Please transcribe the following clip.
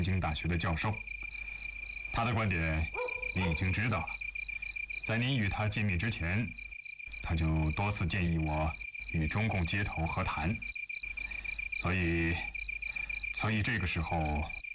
京大学的教授，他的观点你已经知道了。在你与他见面之前，他就多次建议我与中共接头和谈，所以这个时候